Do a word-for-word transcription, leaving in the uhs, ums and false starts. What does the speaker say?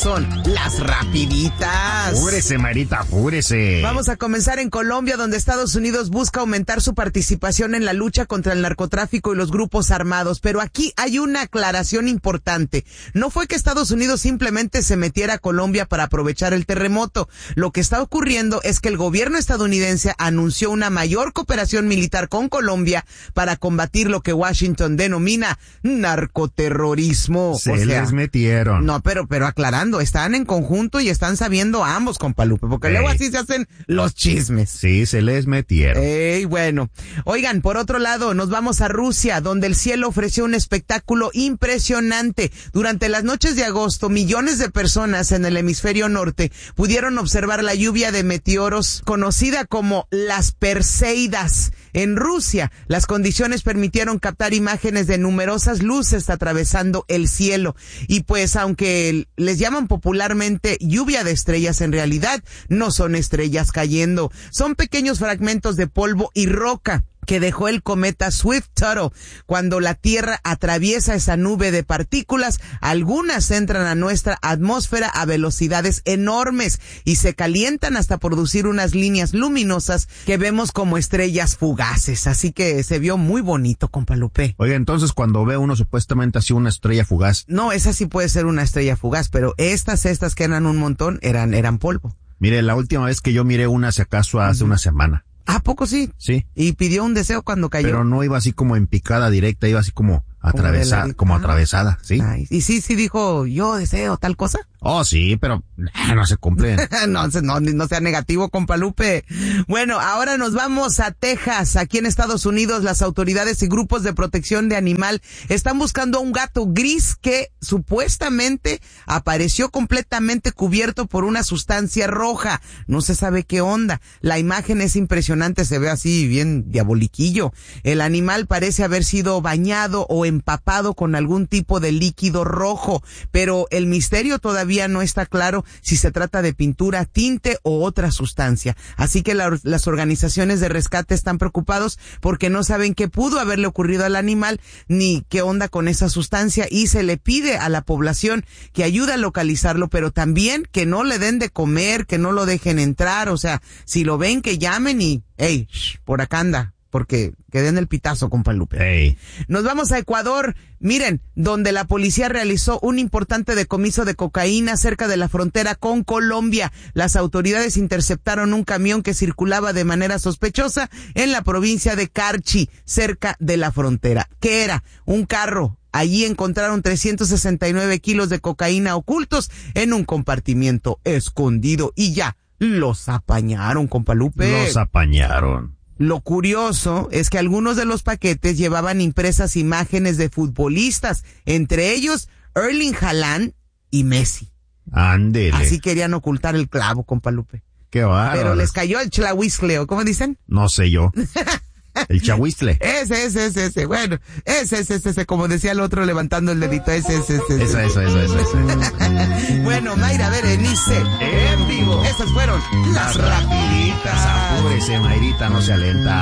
son las rapiditas. Apúrese, Mayrita, apúrese. Vamos a comenzar en Colombia, donde Estados Unidos busca aumentar su participación en la lucha contra el narcotráfico y los grupos armados. Pero aquí hay una aclaración importante. No fue que Estados Unidos simplemente se metiera a Colombia para aprovechar el terremoto. Lo que está ocurriendo es que el gobierno estadounidense anunció una mayor cooperación militar con Colombia para combatir lo que Washington denomina narcoterrorismo. Se o sea, les metieron. No, pero pero aclarando, están en conjunto y están sabiendo ambos, compa Lupe, porque Ey. luego así se hacen los chismes. Sí, se les metieron. Ey, bueno. Oigan, por otro lado, nos vamos a Rusia, donde el cielo ofreció un espectáculo impresionante. Durante las noches de agosto, millones de personas en el hemisferio norte pudieron observar la lluvia de meteoros conocida como las Perseidas. En Rusia, las condiciones permitieron captar imágenes de numerosas luces atravesando el cielo. Y pues, aunque les llaman popularmente lluvia de estrellas, en realidad no son estrellas cayendo. Son pequeños fragmentos de polvo y roca que dejó el cometa Swift-Tuttle. Cuando la Tierra atraviesa esa nube de partículas, algunas entran a nuestra atmósfera a velocidades enormes y se calientan hasta producir unas líneas luminosas que vemos como estrellas fugaces. Así que se vio muy bonito, compa Lupe. Oiga, entonces cuando ve uno supuestamente así una estrella fugaz. No, esa sí puede ser una estrella fugaz, pero estas, estas que eran un montón, eran, eran polvo. Mire, la última vez que yo miré una, si acaso hace Uh-huh. una semana. ¿A poco sí? Sí. Y pidió un deseo cuando cayó. Pero no iba así como en picada directa, iba así como atravesada, de la- como ah. atravesada, ¿sí? Ay, y sí, sí dijo, yo deseo tal cosa. Oh, sí, pero eh, no se cumple. no, no, no sea negativo, compa Lupe. Bueno, ahora nos vamos a Texas. Aquí en Estados Unidos, las autoridades y grupos de protección de animal están buscando a un gato gris que supuestamente apareció completamente cubierto por una sustancia roja. No se sabe qué onda. La imagen es impresionante, se ve así bien diaboliquillo. El animal parece haber sido bañado o empapado con algún tipo de líquido rojo, pero el misterio todavía no está claro si se trata de pintura, tinte o otra sustancia. Así que la, las organizaciones de rescate están preocupados porque no saben qué pudo haberle ocurrido al animal ni qué onda con esa sustancia, y se le pide a la población que ayude a localizarlo, pero también que no le den de comer, que no lo dejen entrar. O sea, si lo ven, que llamen y, hey, shh, por acá anda, porque que den el pitazo, compa Lupe. Hey. Nos vamos a Ecuador, miren, donde la policía realizó un importante decomiso de cocaína cerca de la frontera con Colombia. Las autoridades interceptaron un camión que circulaba de manera sospechosa en la provincia de Carchi, cerca de la frontera. ¿Qué era? Un carro. Allí encontraron trescientos sesenta y nueve kilos de cocaína ocultos en un compartimiento escondido y ya los apañaron, compa Lupe. Los apañaron. Lo curioso es que algunos de los paquetes llevaban impresas imágenes de futbolistas, entre ellos Erling Haaland y Messi. Ándele. Así querían ocultar el clavo, compa Lupe. Qué bárbaro. Pero les cayó el chlahuiscleo, ¿cómo dicen? No sé yo. El chahuistle. Ese, ese, ese, ese. Bueno, ese, ese, ese, ese, como decía el otro levantando el dedito. Ese, ese, ese. ese. Eso, eso, eso, eso, eso. Bueno, Mayra Berenice, en vivo. Esas fueron las rapiditas. Apúrese, Mayrita, no se alenta.